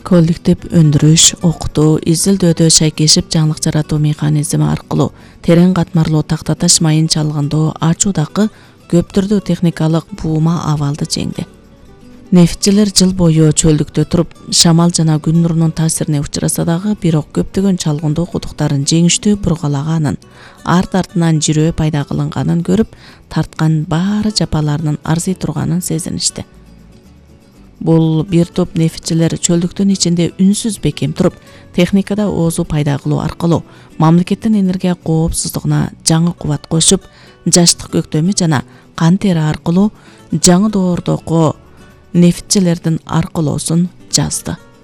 коллектив өндүрүш, окутуу, изилдөөдө шайкешип жаңылык жаратуу механизми аркылуу терең катмарлуу тактаташ майын чалгындоо ачуудагы көп түрдүү техникалык буума абалды жеңди. Нефтчилер жыл бою чөлдүктө туруп, шамал жана күн нурунун таасирине учураса дагы, бирок көптөгөн чалгындоо кудуктарын жеңиштүү бургалаганын, арт артынан жирөө пайда кылынганын көрүп, тарткан баары жапаларынын арзый турганын сезиништи. Бул бир топ нефтчилер чөлдүктүн ичинде үнсүз бекем туруп, техникада оозу пайда кылуу аркылуу мамлекеттин энергия коопсуздугуна жаңы кубат кошуп, жаштык көктөмү жана кан тери аркылуу жаңы доордогу нефтчилердин аркылоосун жазды.